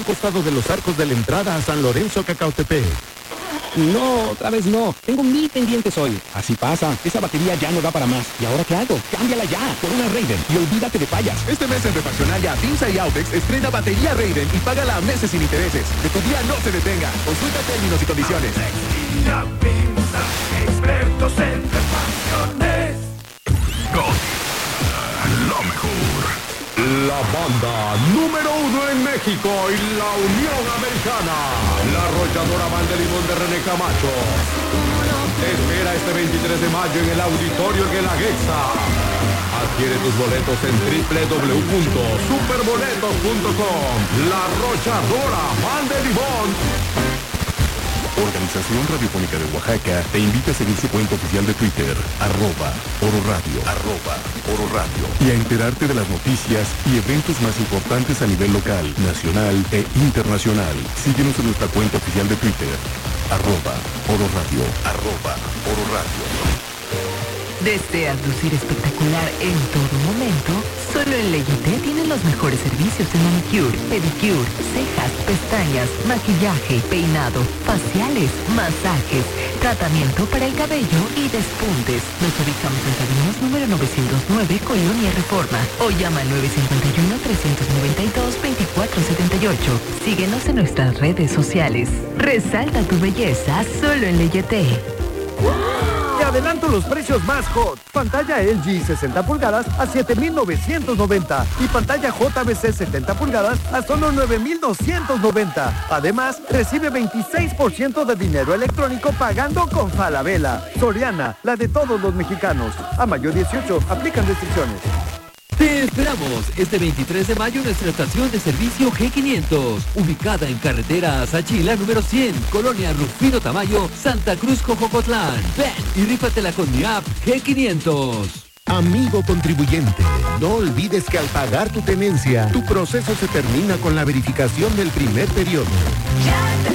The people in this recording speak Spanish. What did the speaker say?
un costado de los arcos de la entrada a San Lorenzo, Cacautepec. No, otra vez no. Tengo 1000 pendientes hoy. Así pasa. Esa batería ya no da para más. ¿Y ahora qué hago? Cámbiala ya por una Raven y olvídate de fallas. Este mes en Refaccionaria, Pinza y Autex estrena batería Raven y págala a meses sin intereses. Que tu día no se detenga. Consulta términos y condiciones. Expertos en refacciones. Lo mejor. La banda número 1 en México y la Unión Americana. La arrolladora banda de limón de René Camacho. Te espera este 23 de mayo en el auditorio de la Gexa. Adquiere tus boletos en www.superboletos.com. La arrolladora banda de limón. Organización Radiofónica de Oaxaca te invita a seguir su cuenta oficial de Twitter, @Oro Radio, y a enterarte de las noticias y eventos más importantes a nivel local, nacional e internacional. Síguenos en nuestra cuenta oficial de Twitter, @Oro Radio. ¿Deseas lucir espectacular en todo momento? Solo en Leyité tienen los mejores servicios en manicure, pedicure, cejas, pestañas, maquillaje, peinado, faciales, masajes, tratamiento para el cabello y despuntes. Nos ubicamos en Sabinos número 909, Colonia Reforma, o llama al 951-392-2478. Síguenos en nuestras redes sociales. Resalta tu belleza solo en Leyité. Te adelanto los precios más hot. Pantalla LG 60 pulgadas a 7,990 y pantalla JBC 70 pulgadas a solo 9,290. Además, recibe 26% de dinero electrónico pagando con Falabella. Soriana, la de todos los mexicanos. A mayo 18, aplican restricciones. Te esperamos este 23 de mayo en nuestra estación de servicio G500, ubicada en carretera Azachila número 100, Colonia Rufino Tamayo, Santa Cruz, Jojocotlán. Ven y rífatela con mi app G500. Amigo contribuyente, no olvides que al pagar tu tenencia, tu proceso se termina con la verificación del primer periodo.